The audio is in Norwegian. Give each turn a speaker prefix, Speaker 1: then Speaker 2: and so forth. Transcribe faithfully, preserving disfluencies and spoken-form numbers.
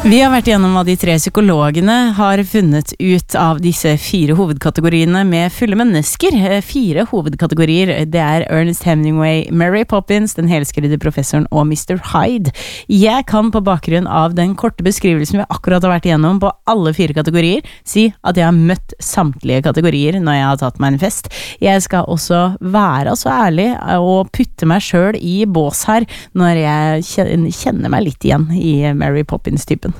Speaker 1: Vi har vært gjennom hva de tre psykologene har funnet ut av disse fire hovedkategoriene med fulle mennesker. Fire hovedkategorier, det er Ernest Hemingway, Mary Poppins, den helskredde professoren og mister Hyde. Jeg kan på bakgrunn av den korte beskrivelsen vi akkurat har vært gjennom på alle fire kategorier, si at jeg har møtt samtlige kategorier når jeg har tatt meg en fest. Jeg skal også være så ærlig og putte meg selv i bås her når jeg kjenner meg litt igjen i Mary Poppins-typen.